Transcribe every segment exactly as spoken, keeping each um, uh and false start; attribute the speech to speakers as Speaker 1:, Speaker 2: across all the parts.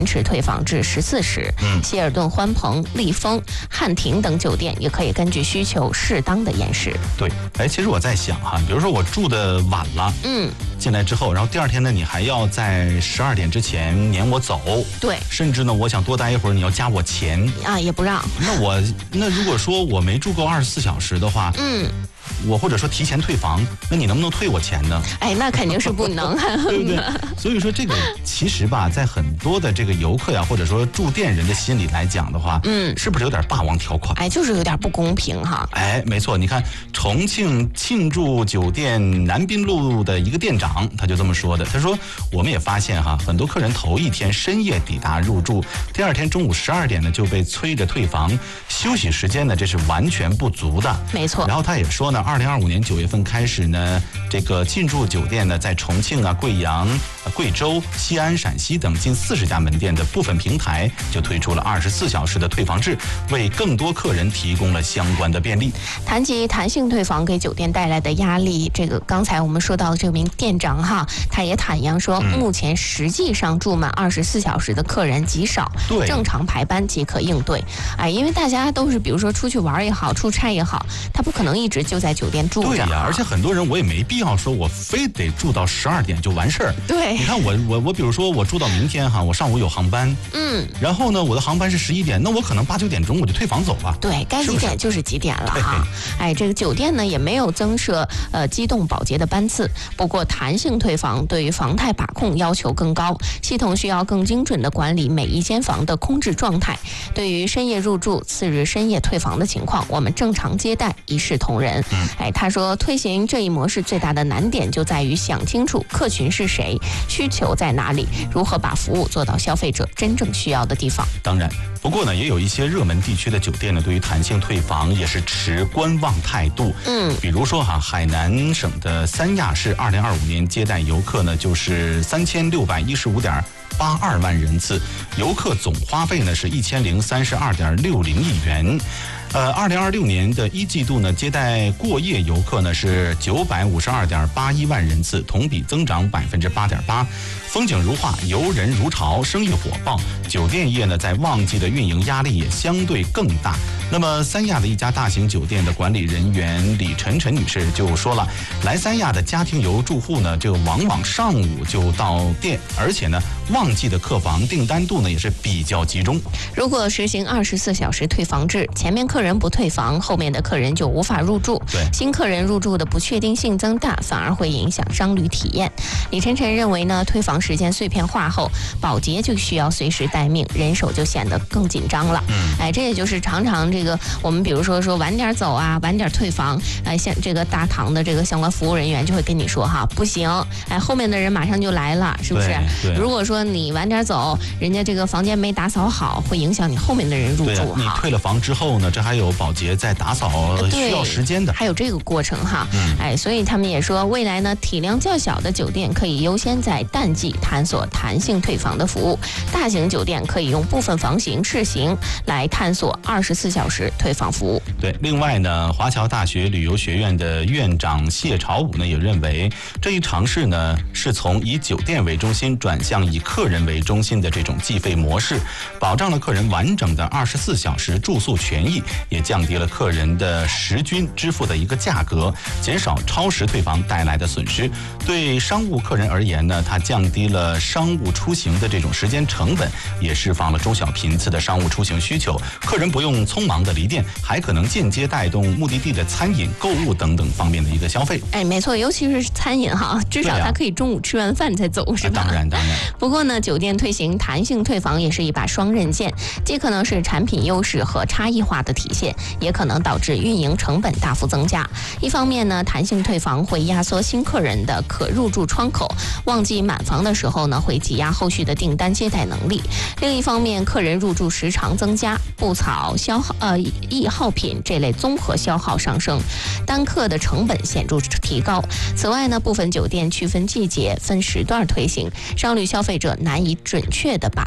Speaker 1: 迟退房至十四时。
Speaker 2: 嗯，
Speaker 1: 希尔顿欢朋、丽枫、汉庭等酒店也可以根据需求适当的延时。
Speaker 2: 对，哎，其实我在想哈，比如说我住的晚了，
Speaker 1: 嗯，
Speaker 2: 进来之后，然后第二天呢，你还要在十二点之前撵我走，
Speaker 1: 对，
Speaker 2: 甚至呢，我想多待一会儿，你要加我钱
Speaker 1: 啊，也不让。
Speaker 2: 那我那如果说我没住够二十四小时的话，
Speaker 1: 嗯。
Speaker 2: 我或者说提前退房，那你能不能退我钱呢？
Speaker 1: 哎，那肯定是不能，
Speaker 2: 对不对？所以说这个其实吧，在很多的这个游客呀，或者说住店人的心里来讲的话，嗯，是不是有点霸王条款？
Speaker 1: 哎，就是有点不公平哈。
Speaker 2: 哎，没错，你看重庆庆祝酒店南滨路的一个店长，他就这么说的。他说，我们也发现哈，很多客人头一天深夜抵达入住，第二天中午十二点呢就被催着退房，休息时间呢这是完全不足的。
Speaker 1: 没错。
Speaker 2: 然后他也说呢。二零二五年九月份开始呢，这个进驻酒店呢，在重庆啊、贵阳、贵州、西安、陕西等近四十家门店的部分平台就推出了二十四小时的退房制，为更多客人提供了相关的便利。
Speaker 1: 谈及弹性退房给酒店带来的压力，这个刚才我们说到的这名店长哈，他也坦言说，嗯、目前实际上住满二十四小时的客人极少，
Speaker 2: 对，
Speaker 1: 正常排班即可应对。哎，因为大家都是比如说出去玩也好，出差也好，他不可能一直就在酒店住着。
Speaker 2: 对呀，而且很多人我也没必要说我非得住到十二点就完事儿。
Speaker 1: 对，
Speaker 2: 你看我我我，比如说我住到明天哈，我上午有航班，嗯，然后呢，我的航班是十一点，那我可能八九点钟我就退房走了。
Speaker 1: 对，该几点就是几点了哈。哎，这个酒店呢也没有增设呃机动保洁的班次，不过弹性退房对于房态把控要求更高，系统需要更精准的管理每一间房的空置状态。对于深夜入住、次日深夜退房的情况，我们正常接待，一视同仁。嗯，哎，他说推行这一模式最大的难点就在于想清楚客群是谁，需求在哪里，如何把服务做到消费者真正需要的地方。
Speaker 2: 当然，不过呢，也有一些热门地区的酒店呢，对于弹性退房也是持观望态度。嗯，比如说哈，海南省的三亚市，二零二五年接待游客呢就是三千六百一十五点八二万人次，游客总花费呢是一千零三十二点六零亿元。呃，二零二六年的一季度呢，接待过夜游客呢是九百五十二点八一万人次，同比增长百分之八点八。风景如画，游人如潮，生意火爆。酒店业呢，在旺季的运营压力也相对更大。那么，三亚的一家大型酒店的管理人员李晨晨女士就说了，来三亚的家庭游住户呢，这个往往上午就到店，而且呢，旺季的客房订单度呢也是比较集中。
Speaker 1: 如果实行二十四小时退房制，前面客人不退房，后面的客人就无法入住。
Speaker 2: 对，
Speaker 1: 新客人入住的不确定性增大，反而会影响商旅体验。李晨晨认为呢，退房时间碎片化后，保洁就需要随时待命，人手就显得更紧张了。嗯，哎，这也就是常常这个我们比如说说晚点走啊，晚点退房，哎，像这个大堂的这个相关服务人员就会跟你说哈，不行，哎，后面的人马上就来了，是不是？如果说你晚点走，人家这个房间没打扫好，会影响你后面的人入住哈。
Speaker 2: 你退了房之后呢，这还有保洁在打扫，需要时间的，
Speaker 1: 还有这个过程哈。嗯，哎，所以他们也说，未来呢，体量较小的酒店可以优先在淡季探索弹性退房的服务，大型酒店可以用部分房型试行来探索二十四小时退房服务。
Speaker 2: 对，另外呢，华侨大学旅游学院的院长谢朝武呢也认为，这一尝试呢是从以酒店为中心转向以客人为中心的这种计费模式，保障了客人完整的二十四小时住宿权益，也降低了客人的时均支付的一个价格，减少超时退房带来的损失。对商务客人而言呢，它降低了商务出行的这种时间成本，也释放了中小频次的商务出行需求。客人不用匆忙的离店，还可能间接带动目的地的餐饮、购物等等方面的一个消费。
Speaker 1: 哎，没错，尤其是餐饮哈，至少它可以中午吃完饭再走，啊、是吧？
Speaker 2: 当然，当然。
Speaker 1: 不过呢，酒店推行弹性退房也是一把双刃剑，既可能是产品优势和差异化的体现，也可能导致运营成本大幅增加。一方面呢，弹性退房会压缩新客人的可入住窗口，旺季满房的时候呢，会挤压后续的订单接待能力。另一方面，客人入住时长增加，布草、消耗呃易耗品这类综合消耗上升，单客的成本显著提高。此外呢，部分酒店区分季节、分时段推行，商旅消费者难以准确的把握。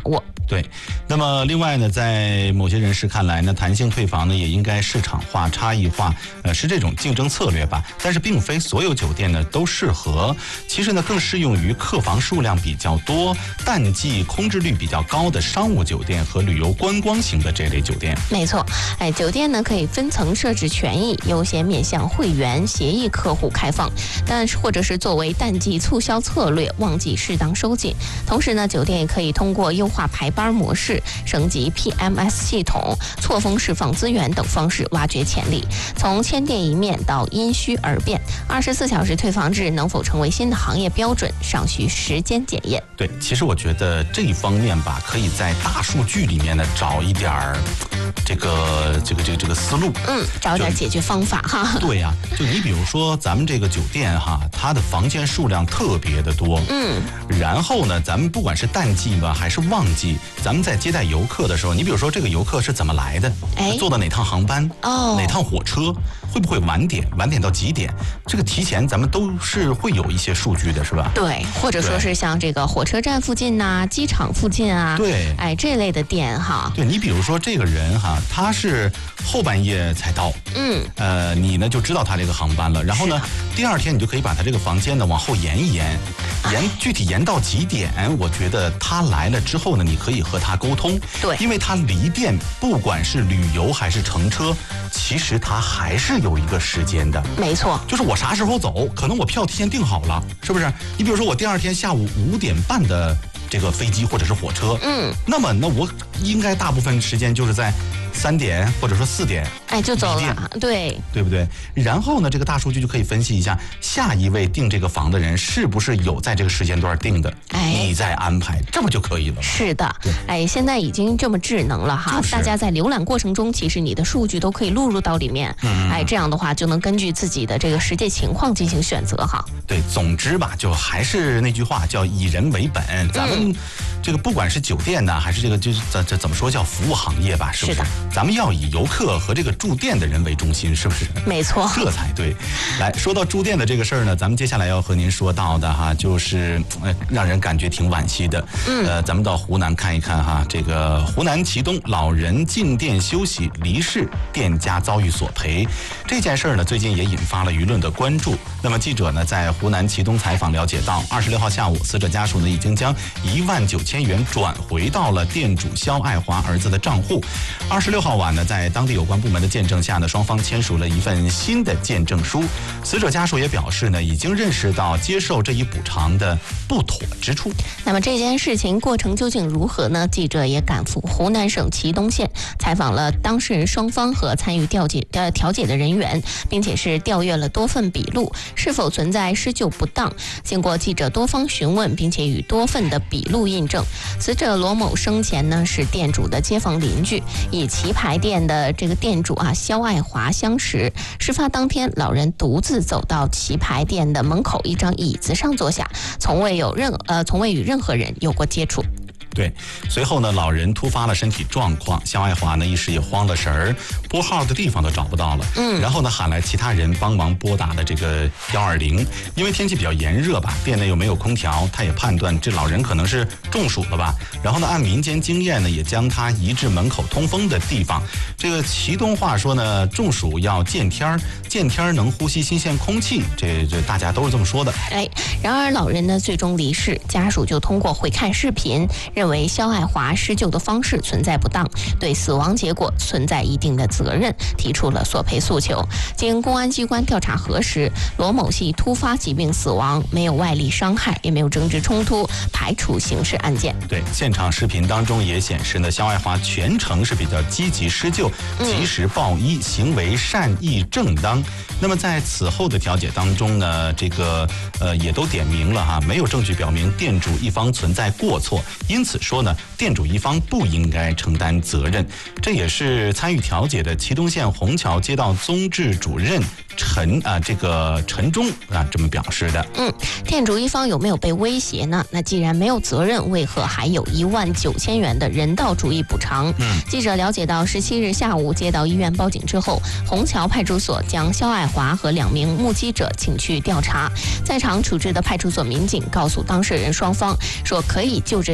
Speaker 2: 对，那么另外呢，在某些人士看来呢，弹性退房呢也应该市场化、差异化，呃，是这种竞争策略吧。但是并非所有酒店呢都适合，其实呢更适用于客房数量比较多、淡季空置率比较高的商务酒店和旅游观光型的这类酒店。
Speaker 1: 没错，哎，酒店呢可以分层设置权益，优先面向会员协议客户开放，但是或者是作为淡季促销策略，旺季适当收紧。同时呢，酒店也可以通过优化排班模式、升级 P M S 系统、错峰释放资源等方式挖掘潜力，从千店一面到因需而变。二十四小时退房制能否成为新的行业标准，尚需时间检验。
Speaker 2: 对，其实我觉得这一方面吧，可以在大数据里面呢找一点儿这个这个这个这个思路，
Speaker 1: 嗯，找点解决方法哈。
Speaker 2: 对呀、啊，就你比如说咱们这个酒店哈，它的房间数量特别的多，
Speaker 1: 嗯，
Speaker 2: 然后呢，咱们不管是淡季吧还是旺季，咱们在接待游客的时候，你比如说这个游客是怎么来的，
Speaker 1: 哎，
Speaker 2: 坐的哪趟航班，
Speaker 1: 哦，
Speaker 2: 哪趟火车，会不会晚点，晚点到几点，这个提前咱们都是会有一些数据的，是吧？
Speaker 1: 对，或者说是像这个火车站附近呐、啊、机场附近啊，
Speaker 2: 对，
Speaker 1: 哎，这类的店哈。
Speaker 2: 对，你比如说这个人哈，他是后半夜才到，
Speaker 1: 嗯，
Speaker 2: 呃，你呢就知道他这个航班了，然后呢，第二天你就可以把他这个房间呢往后延一延，延具体延到几点？我觉得他来了之后呢，你可以和他沟通，
Speaker 1: 对，
Speaker 2: 因为他离店不管是旅游还是乘车，其实他还是有一个时间的，
Speaker 1: 没错，
Speaker 2: 就是我啥时候走，可能我票提前订好了，是不是？你比如说我第二天下午五点半的这个飞机或者是火车，
Speaker 1: 嗯，
Speaker 2: 那么那我应该大部分时间就是在三点或者说四点，
Speaker 1: 哎，就走了，对，
Speaker 2: 对不对？然后呢，这个大数据就可以分析一下下一位订这个房的人是不是有在这个时间段订的，
Speaker 1: 哎，
Speaker 2: 你再安排，这不就可以了吗？
Speaker 1: 是的，哎，现在已经这么智能了哈，
Speaker 2: 就是、
Speaker 1: 大家在浏览过程中，其实你的数据都可以录入到里面，
Speaker 2: 嗯，
Speaker 1: 哎，这样的话就能根据自己的这个实际情况进行选择哈。
Speaker 2: 对，总之吧，就还是那句话，叫以人为本。咱们这个不管是酒店呢，还是这个就是这这怎么说叫服务行业吧，是不是？
Speaker 1: 是的，
Speaker 2: 咱们要以游客和这个住店的人为中心，是不是？
Speaker 1: 没错，
Speaker 2: 这才对。来说到住店的这个事儿呢，咱们接下来要和您说到的哈，就是呃让人感觉挺惋惜的。
Speaker 1: 嗯，
Speaker 2: 呃，咱们到湖南看一看哈，这个湖南祁东老人进店休息离世，店家遭遇索赔这件事儿呢，最近也引发了舆论的关注。那么记者呢在湖南祁东采访了解到，二十六号下午，死者家属呢已经将一万九千元转回到了店主肖爱华儿子的账户。二十六号晚呢，在当地有关部门的见证下呢，双方签署了一份新的见证书。死者家属也表示呢，已经认识到接受这一补偿的不妥之处。
Speaker 1: 那么这件事情过程究竟如何呢？记者也赶赴湖南省祁东县，采访了当事人双方和参与调解的调解的人员，并且是调阅了多份笔录，是否存在施救不当。经过记者多方询问，并且与多份的笔录印证，死者罗某生前呢是店主的街坊邻居，以棋牌店的这个店主啊肖爱华相识。事发当天，老人独自走到棋牌店的门口一张椅子上坐下，从未有任呃从未与任何人有过接触。
Speaker 2: 对，随后呢，老人突发了身体状况，肖爱华呢一时也慌了神儿，拨号的地方都找不到了。
Speaker 1: 嗯，
Speaker 2: 然后呢，喊来其他人帮忙拨打了这个幺二零，因为天气比较炎热吧，店内又没有空调，他也判断这老人可能是中暑了吧。然后呢，按民间经验呢，也将他移至门口通风的地方。这个祁东话说呢，中暑要见天儿，见天儿能呼吸新鲜空气，这这大家都是这么说的。
Speaker 1: 哎，然而老人呢最终离世，家属就通过回看视频，认为肖爱华施救的方式存在不当，对死亡结果存在一定的责任，提出了索赔诉求。经公安机关调查核实，罗某系突发疾病死亡，没有外力伤害，也没有政治冲突，排除刑事案件。
Speaker 2: 对，现场视频当中也显示呢，肖爱华全程是比较积极施救，及时报医，行为善意正当。那么在此后的调解当中呢，这个呃也都点明了哈，没有证据表明店主一方存在过错，因此说呢，店主一方不应该承担责任。这也是参与调解的祁东县虹桥街道综治主任陈啊这个陈忠啊这么表示的。
Speaker 1: 嗯，店主一方有没有被威胁呢？那既然没有责任，为何还有一万九千元的人道主义补偿？
Speaker 2: 嗯，
Speaker 1: 记者了解到，十七日下午接到医院报警之后，虹桥派出所将肖爱华和两名目击者请去调查。在场处置的派出所民警告诉当事人双方说，可以就这一事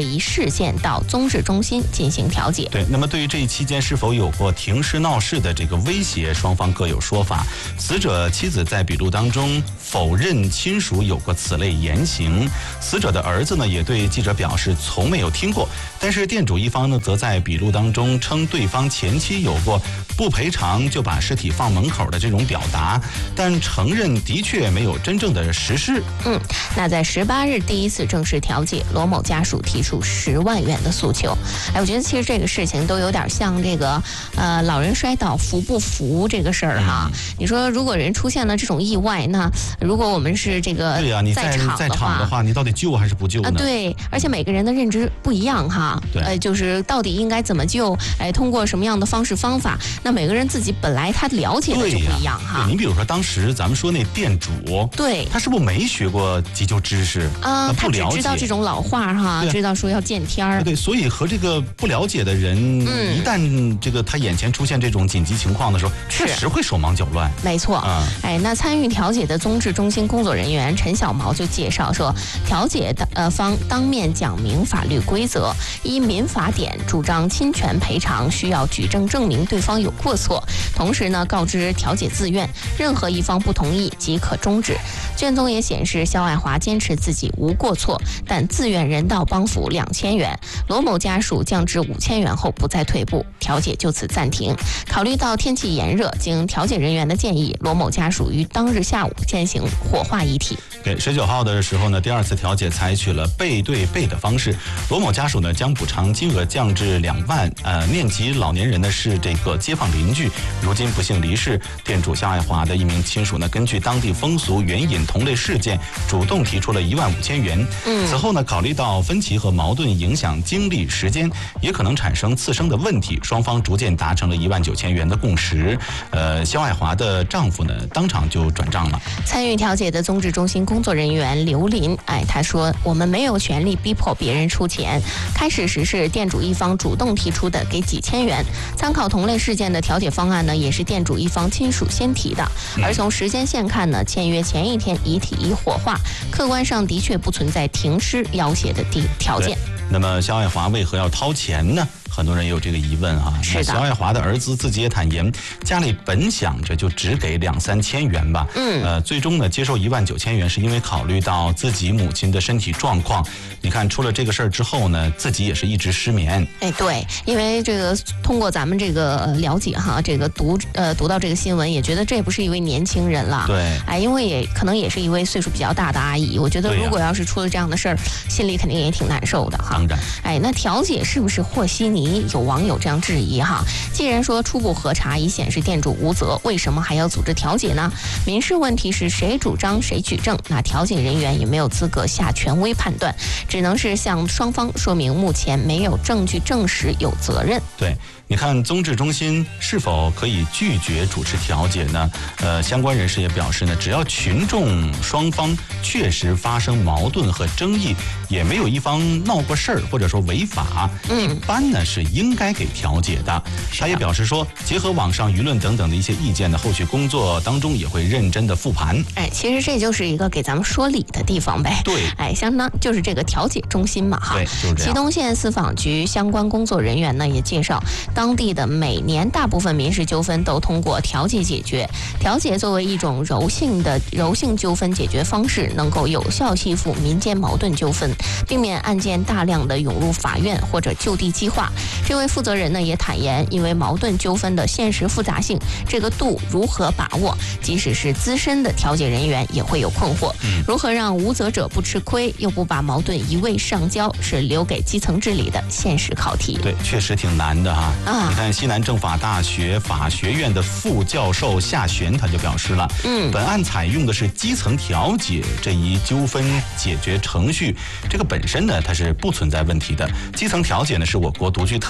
Speaker 1: 县到综治中心进行调解。
Speaker 2: 对，那么对于这一期间是否有过停尸闹事的这个威胁，双方各有说法。死者妻子在笔录当中否认亲属有过此类言行，死者的儿子呢也对记者表示从没有听过，但是店主一方呢则在笔录当中称对方前妻有过不赔偿就把尸体放门口的这种表达，但承认的确没有真正的实施。
Speaker 1: 嗯，那在十八日第一次正式调解，罗某家属提出十万元的诉求。哎，我觉得其实这个事情都有点像这个呃老人摔倒扶不扶这个事儿哈。嗯、你说如果人出现了这种意外，那如果我们是这个
Speaker 2: 对呀、啊，你
Speaker 1: 在场
Speaker 2: 在场的话，你到底救还是不救呢？
Speaker 1: 啊，对，而且每个人的认知不一样哈。
Speaker 2: 对，
Speaker 1: 呃，就是到底应该怎么救？哎，通过什么样的方式方法？那每个人自己本来他了解的就不一样哈。
Speaker 2: 对，你比如说当时咱们说那店主，
Speaker 1: 对，
Speaker 2: 他是不是没学过急救知识
Speaker 1: 啊、呃？
Speaker 2: 他
Speaker 1: 只知道这种老话哈，知道说要见天儿。
Speaker 2: 对，所以和这个不了解的人，嗯、一旦这个他眼前出现这种紧急情况的时候，确实会手忙脚乱。
Speaker 1: 没错，
Speaker 2: 啊、
Speaker 1: 嗯，哎，那参与调解的综治中心工作人员陈小毛就介绍说，调解的呃方当面讲明法律规则，依民法典主张侵权赔偿，需要举证证明对方有过错，同时呢告知调解自愿，任何一方不同意即可终止。卷宗也显示，肖爱华坚持自己无过错，但自愿人道帮扶两千元，罗某家属降至五千元后不再退步，调解就此暂停。考虑到天气炎热，经调解人员的建议，罗某家属于当日下午进行火化遗体。
Speaker 2: 对，十九号的时候呢，第二次调解采取了背对背的方式，罗某家属呢将补偿金额降至两万。呃，念及老年人呢是这个街坊邻居，如今不幸离世。店主肖爱华的一名亲属呢，根据当地风俗援引同类事件，主动提出了一万五千元。嗯，此后呢，考虑到分歧和矛盾影响精力时间，也可能产生次生的问题，双方逐渐达成了一万九千元的共识。呃，肖爱华的丈夫呢，当场就转账了。
Speaker 1: 参与调解的综治中心工作人员刘林，哎，他说：“我们没有权利逼迫别人出钱。开始时是店主一方主动提出的，给几千元。参考同类事件的调解方案呢，也是店主一方亲属先提的。而从时间线看呢，签约前一天遗体已火化，客观上的确不存在停尸要挟的条件。
Speaker 2: 那么肖爱华为何要掏钱呢？很多人也有这个疑问哈。
Speaker 1: 是的。
Speaker 2: 肖爱华的儿子自己也坦言，家里本想着就只给两三千元吧，嗯，呃，最终呢接受一万九千元，是因为考虑到自己母亲的身体状况。你看出了这个事儿之后呢，自己也是一直失眠。
Speaker 1: 哎，对，因为这个通过咱们这个了解哈，这个读呃读到这个新闻，也觉得这也不是一位年轻人了。
Speaker 2: 对，
Speaker 1: 哎，因为也可能也是一位岁数比较大的阿姨。我觉得如果要是出了这样的事儿，心里肯定也挺难受的哈。
Speaker 2: 当然，
Speaker 1: 哎，那调解是不是和稀泥？有网友这样质疑哈。既然说初步核查已显示店主无责，为什么还要组织调解呢？民事问题是谁主张谁举证，那调解人员也没有资格下权威判断，只能是向双方说明目前没有证据证实有责任。
Speaker 2: 对。你看综治中心是否可以拒绝主持调解呢？呃，相关人士也表示呢，只要群众双方确实发生矛盾和争议，也没有一方闹过事儿或者说违法，嗯，一般呢是应该给调解的。他也表示说，结合网上舆论等等的一些意见呢，后续工作当中也会认真的复盘。
Speaker 1: 哎，其实这就是一个给咱们说理的地方呗。
Speaker 2: 对，
Speaker 1: 哎，相当就是这个调解中心嘛哈。
Speaker 2: 对，就是这样。
Speaker 1: 祁东县司法局相关工作人员呢也介绍，当地的每年大部分民事纠纷都通过调解解决。调解作为一种柔性的柔性纠纷解决方式，能够有效吸附民间矛盾纠纷，避免案件大量的涌入法院或者就地激化。这位负责人呢也坦言，因为矛盾纠纷的现实复杂性，这个度如何把握，即使是资深的调解人员也会有困惑。嗯、如何让无责者不吃亏，又不把矛盾一味上交，是留给基层治理的现实考题。
Speaker 2: 对，确实挺难的哈。啊，你看西南政法大学法学院的副教授夏璇他就表示了，嗯，本案采用的是基层调解这一纠纷解决程序，这个本身呢它是不存在问题的。基层调解呢是我国独具特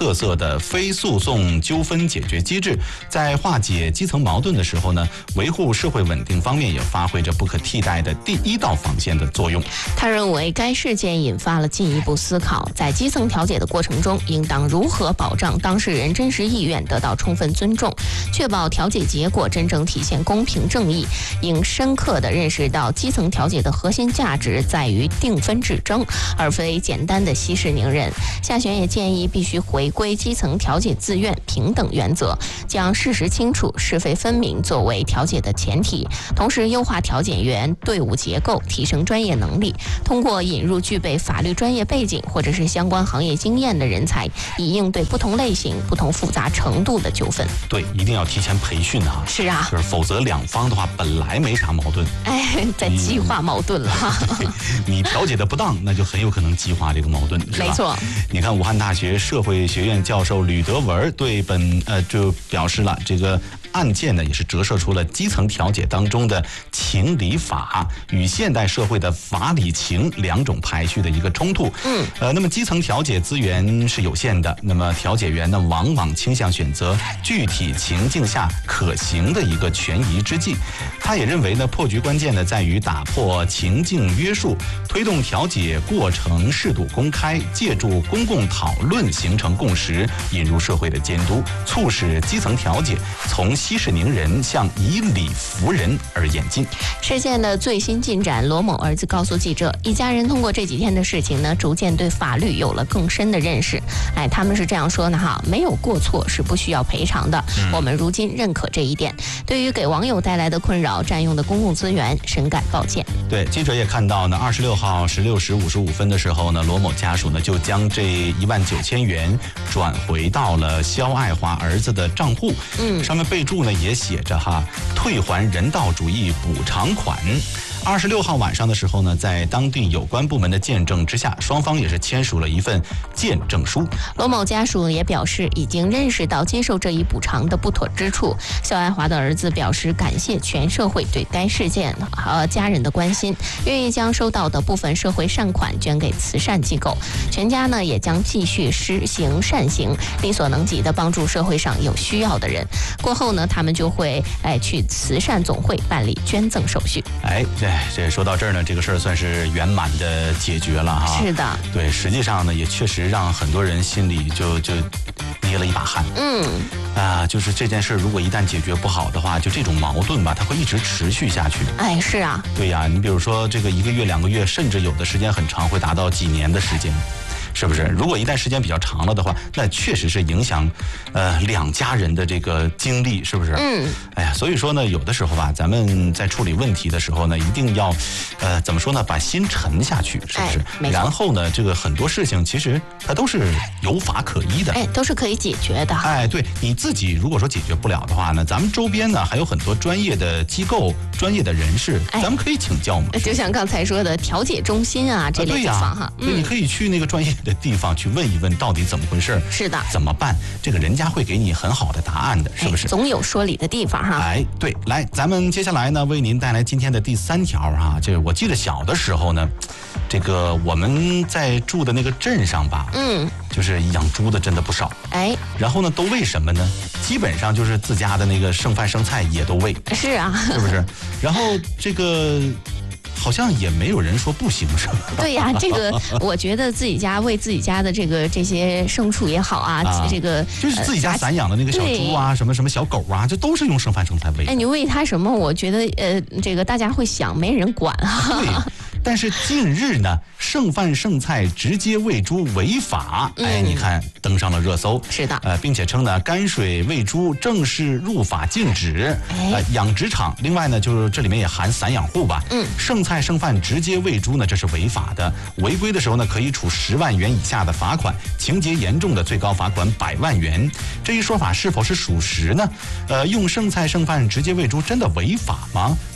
Speaker 2: 特色的非诉讼纠纷解决机制，在化解基层矛盾的时候呢，维护社会稳定方面也发挥着不可替代的第一道防线的作用。
Speaker 1: 他认为该事件引发了进一步思考，在基层调解的过程中，应当如何保障当事人真实意愿得到充分尊重，确保调解结果真正体现公平正义。应深刻地认识到，基层调解的核心价值在于定分制争，而非简单的息事宁人。夏璇也建议必须回归基层调解自愿平等原则，将事实清楚、是非分明作为调解的前提，同时优化调解员队伍结构，提升专业能力，通过引入具备法律专业背景或者是相关行业经验的人才，以应对不同类型、不同复杂程度的纠纷。
Speaker 2: 对，一定要提前培训啊！
Speaker 1: 是啊，
Speaker 2: 就是否则两方的话本来没啥矛盾，
Speaker 1: 哎，在激化矛盾了。
Speaker 2: 你调解的不当，那就很有可能激化这个矛盾，是吧？
Speaker 1: 没错。
Speaker 2: 你看，武汉大学社会学院教授吕德文对本呃就表示了，这个案件呢也是折射出了基层调解当中的情理法与现代社会的法理情两种排序的一个冲突。
Speaker 1: 嗯，
Speaker 2: 呃，那么基层调解资源是有限的，那么调解员呢往往倾向选择具体情境下可行的一个权宜之计。他也认为呢，破局关键呢在于打破情境约束，推动调解过程适度公开，借助公共讨论形成共识，引入社会的监督，促使基层调解从息事宁人向以理服人而演进。
Speaker 1: 事件的最新进展，罗某儿子告诉记者，一家人通过这几天的事情呢，逐渐对法律有了更深的认识。哎，他们是这样说呢哈，没有过错是不需要赔偿的，嗯、我们如今认可这一点。对于给网友带来的困扰、占用的公共资源，深感抱歉。
Speaker 2: 对，记者也看到呢，二十六号十六时五十五分的时候呢，罗某家属呢就将这一万九千元转回到了肖爱华儿子的账户，嗯，上面备注呢也写着哈，退还人道主义补偿款。二十六号晚上的时候呢，在当地有关部门的见证之下，双方也是签署了一份见证书。
Speaker 1: 罗某家属也表示，已经认识到接受这一补偿的不妥之处。肖爱华的儿子表示感谢全社会对该事件和家人的关心，愿意将收到的部分社会善款捐给慈善机构。全家呢也将继续施行善行，力所能及的帮助社会上有需要的人。过后呢，他们就会哎去慈善总会办理捐赠手续。
Speaker 2: 哎，这这说到这儿呢，这个事儿算是圆满的解决了哈。
Speaker 1: 是的，
Speaker 2: 对，实际上呢，也确实让很多人心里就就捏了一把汗。
Speaker 1: 嗯，
Speaker 2: 啊，就是这件事如果一旦解决不好的话，就这种矛盾吧，它会一直持续下去。
Speaker 1: 哎，是啊。
Speaker 2: 对呀，你比如说这个一个月、两个月，甚至有的时间很长，会达到几年的时间。是不是？如果一旦时间比较长了的话，那确实是影响，呃，两家人的这个精力，是不是？
Speaker 1: 嗯。
Speaker 2: 哎呀，所以说呢，有的时候吧，咱们在处理问题的时候呢，一定要，呃，怎么说呢，把心沉下去，是不是？
Speaker 1: 哎、
Speaker 2: 然后呢，这个很多事情其实它都是有法可依的，
Speaker 1: 哎，都是可以解决的。
Speaker 2: 哎，对，你自己如果说解决不了的话呢，咱们周边呢还有很多专业的机构、专业的人士，哎、咱们可以请教嘛。
Speaker 1: 就像刚才说的调解中心啊，这类地方哈，
Speaker 2: 对、嗯、你可以去那个专业的地方去问一问到底怎么回事，
Speaker 1: 是的，
Speaker 2: 怎么办？这个人家会给你很好的答案的，是不是？
Speaker 1: 哎、总有说理的地方哈。
Speaker 2: 哎，对，来，咱们接下来呢，为您带来今天的第三条哈。这我记得小的时候呢，这个我们在住的那个镇上吧，
Speaker 1: 嗯，
Speaker 2: 就是养猪的真的不少，
Speaker 1: 哎，
Speaker 2: 然后呢，都喂什么呢？基本上就是自家的那个剩饭剩菜也都喂，
Speaker 1: 是啊，
Speaker 2: 是不是？然后这个。好像也没有人说不行，是吧？
Speaker 1: 对呀、啊，这个我觉得自己家为自己家的这个这些牲畜也好啊，啊这个
Speaker 2: 就是自己家散养的那个小猪啊，什么什么小狗啊，这都是用剩饭剩菜喂。
Speaker 1: 哎，你喂它什么？我觉得呃，这个大家会想，没人管啊。
Speaker 2: 对。但是近日呢，剩饭剩菜直接喂猪违法，嗯、哎，你看登上了热搜。
Speaker 1: 是的，
Speaker 2: 呃，并且称呢，泔水喂猪正式入法禁止。
Speaker 1: 哎，
Speaker 2: 呃，养殖场，另外呢，就是这里面也含散养户吧。
Speaker 1: 嗯，
Speaker 2: 剩菜剩饭直接喂猪呢，这是违法的。违规的时候呢，可以处十万元以下的罚款，情节严重的最高罚款百万元。这一说法是否是属实呢？呃，用剩菜剩饭直接喂猪真的违法吗？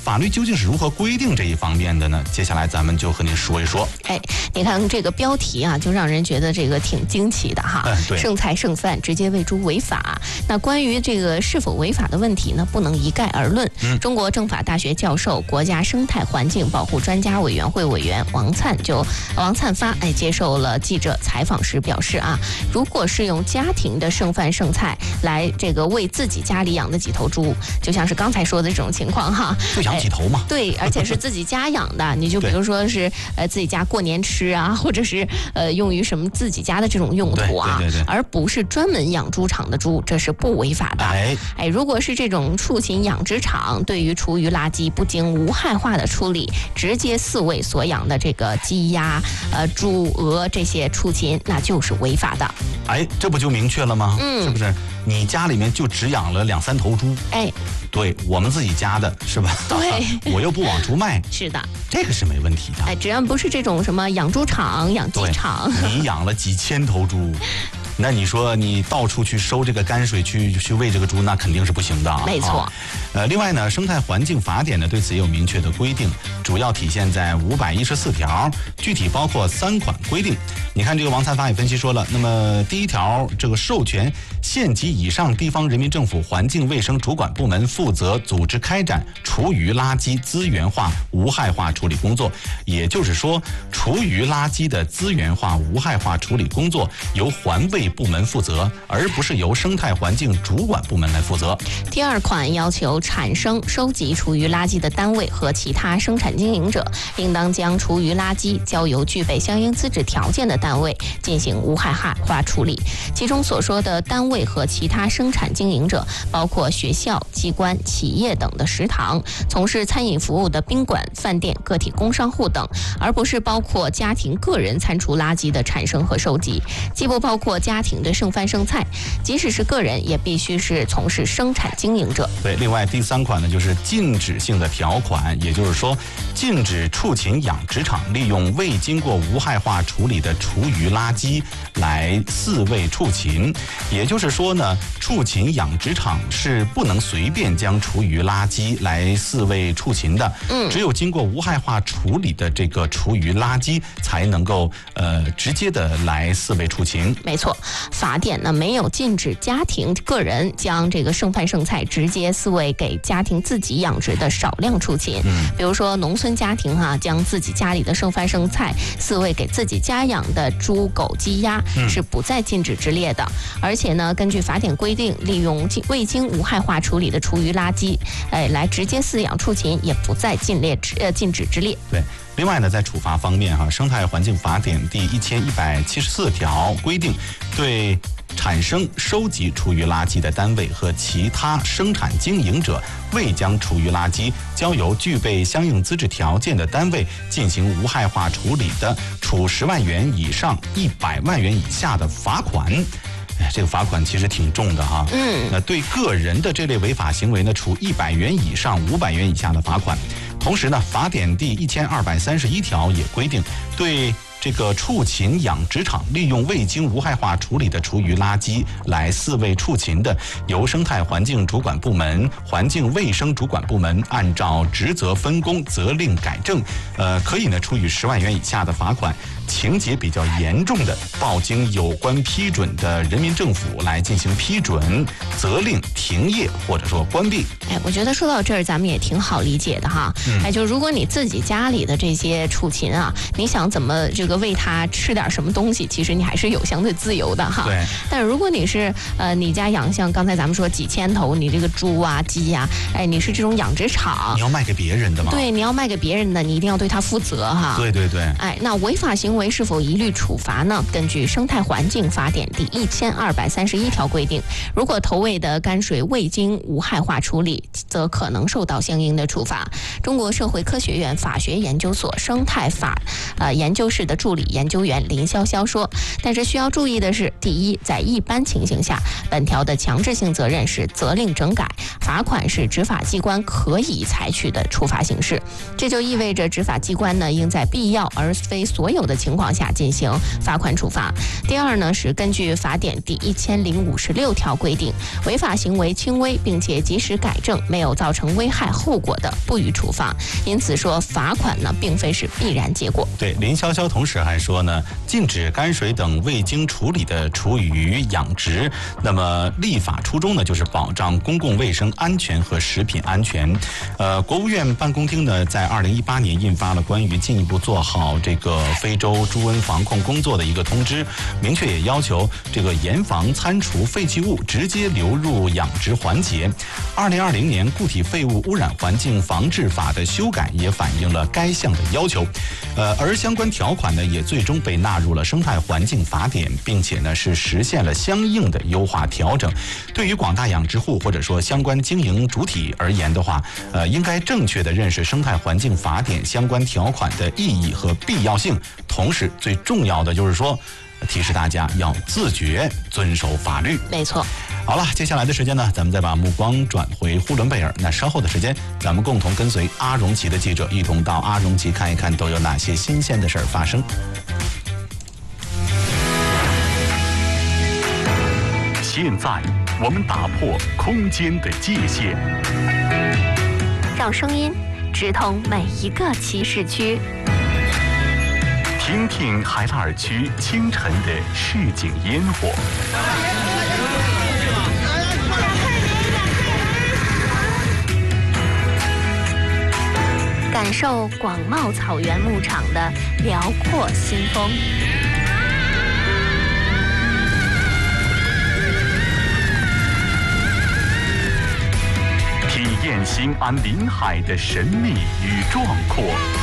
Speaker 2: 法律究竟是如何规定这一方面的呢？接下来咱们就和您说一说。
Speaker 1: 哎，你看这个标题啊，就让人觉得这个挺惊奇的哈。
Speaker 2: 嗯，对。
Speaker 1: 剩菜剩饭直接喂猪违法。那关于这个是否违法的问题呢，不能一概而论。嗯，中国政法大学教授、国家生态环境保护专家委员会委员王灿就王灿发哎接受了记者采访时表示啊，如果是用家庭的剩饭剩菜来这个喂自己家里养的几头猪，就像是刚才说的这种情况哈，
Speaker 2: 就养几头嘛。
Speaker 1: 哎、对，而且是自己家养的，你就比如说是呃自己家过年吃啊，或者是呃用于什么自己家的这种用途啊，
Speaker 2: 对对对对，
Speaker 1: 而不是专门养猪场的猪，这是不违法的。
Speaker 2: 哎
Speaker 1: 哎，如果是这种畜禽养殖场对于厨余垃圾不经无害化的处理，直接饲喂所养的这个鸡鸭、呃猪、鹅这些畜禽，那就是违法的。
Speaker 2: 哎，这不就明确了吗？
Speaker 1: 嗯，
Speaker 2: 是不是？你家里面就只养了两三头猪，
Speaker 1: 哎，
Speaker 2: 对我们自己家的是吧？
Speaker 1: 对，
Speaker 2: 我又不往出卖，
Speaker 1: 是的，
Speaker 2: 这个是没问题的。
Speaker 1: 哎，只要不是这种什么养猪场、养鸡场，
Speaker 2: 你养了几千头猪。那你说你到处去收这个泔水去去喂这个猪，那肯定是不行的啊。
Speaker 1: 没错。
Speaker 2: 啊、呃，另外呢，生态环境法典呢对此也有明确的规定，主要体现在五百一十四条，具体包括三款规定。你看这个王灿发也分析说了，那么第一条，这个授权县级以上地方人民政府环境卫生主管部门负责组织开展厨余垃圾资源化、无害化处理工作，也就是说，厨余垃圾的资源化、无害化处理工作由环卫部门负责，而不是由生态环境主管部门来负责。
Speaker 1: 第二款要求产生、收集厨余垃圾的单位和其他生产经营者，应当将厨余垃圾交由具备相应资质条件的单位进行无害化处理。其中所说的单位和其他生产经营者，包括学校、机关、企业等的食堂、从事餐饮服务的宾馆、饭店、个体工商户等，而不是包括家庭、个人餐厨垃圾的产生和收集，既不包括家庭的剩饭剩菜，即使是个人，也必须是从事生产经营者。
Speaker 2: 对，另外第三款呢，就是禁止性的条款，也就是说，禁止畜禽养殖场利用未经过无害化处理的厨余垃圾来饲喂畜禽。也就是说呢，畜禽养殖场是不能随便将厨余垃圾来饲喂畜禽的。嗯，只有经过无害化处理的这个厨余垃圾，才能够呃直接的来饲喂畜禽。
Speaker 1: 没错。法典呢没有禁止家庭个人将这个剩饭剩菜直接饲喂给家庭自己养殖的少量畜禽，嗯，比如说农村家庭哈、啊，将自己家里的剩饭剩菜饲喂给自己家养的猪、狗、鸡、鸭，嗯、是不在禁止之列的。而且呢，根据法典规定，利用未经无害化处理的厨余垃圾，哎，来直接饲养畜禽，也不在禁列之呃禁止之列。
Speaker 2: 对。另外呢，在处罚方面哈，《生态环境法典》第一千一百七十四条规定，对产生、收集厨余垃圾的单位和其他生产经营者，未将厨余垃圾交由具备相应资质条件的单位进行无害化处理的，处十万元以上一百万元以下的罚款。哎，这个罚款其实挺重的哈。嗯，那对个人的这类违法行为呢，处一百元以上五百元以下的罚款。同时呢，法典第一千二百三十一条也规定，对这个畜禽养殖场利用未经无害化处理的厨余垃圾来饲喂畜禽的，由生态环境主管部门、环境卫生主管部门按照职责分工责令改正，呃，可以呢处以十万元以下的罚款。情节比较严重的，报经有关批准的人民政府来进行批准、责令停业或者说关闭。
Speaker 1: 哎，我觉得说到这儿，咱们也挺好理解的哈。嗯、哎，就如果你自己家里的这些畜禽啊，你想怎么这个喂它吃点什么东西，其实你还是有相对自由的哈。
Speaker 2: 对。
Speaker 1: 但是如果你是呃你家养像刚才咱们说几千头，你这个猪啊、鸡呀、啊，哎，你是这种养殖场，
Speaker 2: 你要卖给别人的吗？
Speaker 1: 对，你要卖给别人的，你一定要对它负责哈。
Speaker 2: 对对对。
Speaker 1: 哎，那违法行为是否一律处罚呢？根据《生态环境法典》第一千二百三十一条规定，如果投喂的泔水未经无害化处理，则可能受到相应的处罚。中国社会科学院法学研究所生态法呃研究室的主助理研究员林潇潇说，但是需要注意的是，第一，在一般情形下，本条的强制性责任是责令整改，罚款是执法机关可以采取的处罚形式。这就意味着执法机关呢，应在必要而非所有的情况下进行罚款处罚。第二呢，是根据法典第一千零五十六条规定，违法行为轻微并且及时改正，没有造成危害后果的，不予处罚。因此说，罚款呢，并非是必然结果。
Speaker 2: 对，林潇潇同时还说呢，禁止泔水等未经处理的厨余养殖。那么立法初衷呢，就是保障公共卫生安全和食品安全。呃，国务院办公厅呢，在二零一八年印发了关于进一步做好这个非洲猪瘟防控工作的一个通知，明确也要求这个严防餐厨废弃物直接流入养殖环节。二零二零年固体废物污染环境防治法的修改也反映了该项的要求。呃，而相关条款呢，也最终被纳入了生态环境法典，并且呢是实现了相应的优化调整。对于广大养殖户或者说相关经营主体而言的话，呃，应该正确的认识生态环境法典相关条款的意义和必要性。同时，最重要的就是说，提示大家要自觉遵守法律。
Speaker 1: 没错。
Speaker 2: 好了，接下来的时间呢，咱们再把目光转回呼伦贝尔。那稍后的时间，咱们共同跟随阿荣奇的记者，一同到阿荣奇看一看都有哪些新鲜的事儿发生。
Speaker 3: 现在我们打破空间的界限，
Speaker 4: 让声音直通每一个骑士区。
Speaker 3: 听听海拉尔区清晨的市井烟火，
Speaker 4: 感受广袤草原牧场的辽阔新风，
Speaker 3: 体验新安临海的神秘与壮阔。